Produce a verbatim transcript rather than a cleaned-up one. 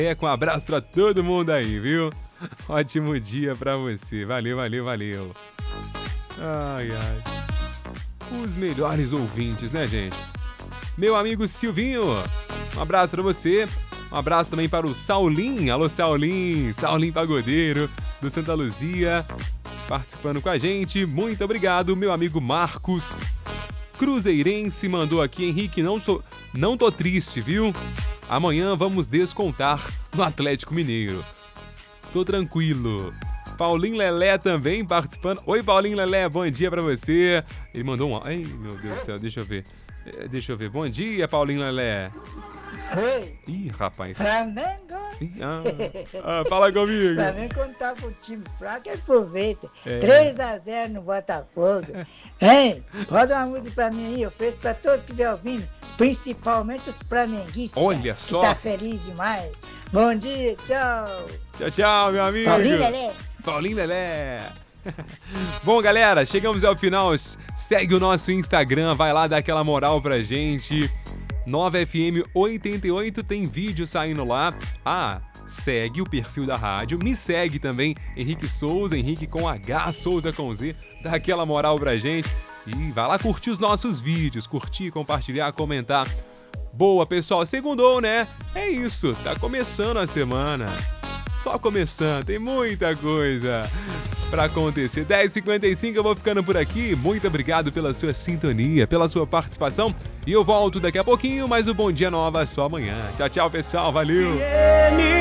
Um abraço pra todo mundo aí, viu? Ótimo dia pra você. Valeu, valeu, valeu. Ai, ai. Os melhores ouvintes, né, gente? Meu amigo Silvinho, um abraço pra você. Um abraço também para o Saulim. Alô, Saulim. Saulim Pagodeiro, do Santa Luzia, participando com a gente. Muito obrigado, meu amigo Marcos. Cruzeirense mandou aqui, Henrique, não tô, não tô triste, viu? Amanhã vamos descontar no Atlético Mineiro. Tô tranquilo. Paulinho Lelé também participando. Oi, Paulinho Lelé, bom dia pra você. Ele mandou um... Ai, meu Deus do céu, deixa eu ver. Deixa eu ver. Bom dia, Paulinho Lelé. Oi. Ih, rapaz. Flamengo. Ah, ah, fala comigo. Flamengo, quando tá com o time fraco, aproveita. É. três a zero no Botafogo. Hein? Roda uma música pra mim aí, eu ofereço pra todos que estiverem ouvindo, principalmente os flamenguistas. Olha só. Que tá feliz demais. Bom dia, tchau. Tchau, tchau, meu amigo. Paulinho Lelé. Paulinho Lelé. Bom, galera, chegamos ao final. Segue o nosso Instagram, vai lá dar aquela moral pra gente. nove F M oitenta e oito tem vídeo saindo lá. Ah, segue o perfil da rádio. Me segue também, Henrique Souza, Henrique com H, Souza com Z. Dá aquela moral pra gente. E vai lá curtir os nossos vídeos. Curtir, compartilhar, comentar. Boa, pessoal. Segundou, né? É isso. Tá começando a semana. Só começando. Tem muita coisa pra acontecer. dez e cinquenta e cinco, eu vou ficando por aqui. Muito obrigado pela sua sintonia, pela sua participação. E eu volto daqui a pouquinho, mas o Bom Dia Nova é só amanhã. Tchau, tchau, pessoal. Valeu!